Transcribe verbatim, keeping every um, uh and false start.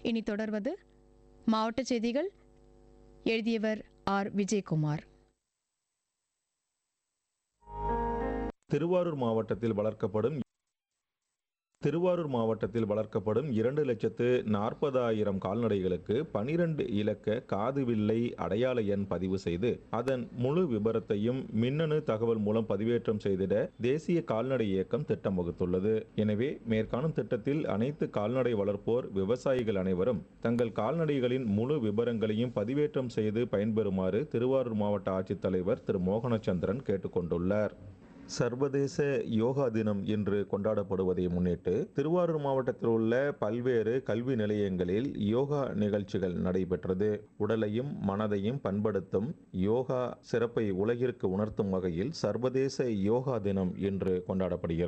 இனி தொடர்வது மாவட்ட செய்திகள். எழுதியவர் ஆர் விஜயகுமார். திருவாரூர் மாவட்டத்தில் வளர்க்கப்படும் திருவாரூர் மாவட்டத்தில் வளர்க்கப்படும் இரண்டு லட்சத்து நாற்பதாயிரம் கால்நடைகளுக்கு பனிரெண்டு இலக்க காதுவில்லை அடையாள எண் பதிவு செய்து அதன் முழு விபரத்தையும் மின்னணு தகவல் மூலம் பதிவேற்றம் செய்திட தேசிய கால்நடை இயக்கம் திட்டம் வகுத்துள்ளது. எனவே மேற்காணும் திட்டத்தில் அனைத்து கால்நடை வளர்ப்போர் விவசாயிகள் அனைவரும் தங்கள் கால்நடைகளின் முழு விபரங்களையும் பதிவேற்றம் செய்து பயன்பெறுமாறு திருவாரூர் மாவட்ட ஆட்சித்தலைவர் திரு மோகனச்சந்திரன் கேட்டுக்கொண்டுள்ளார். சர்வதேச யோகா தினம் இன்று கொண்டாடப்படுவதை முன்னிட்டு திருவாரூர் மாவட்டத்தில் உள்ள பல்வேறு கல்வி நிலையங்களில் யோகா நிகழ்ச்சிகள் நடைபெற்றது. உடலையும் மனதையும் பண்படுத்தும் யோகா சிறப்பை உலகிற்கு உணர்த்தும் வகையில் சர்வதேச யோகா தினம் இன்று கொண்டாடப்படுகிறது.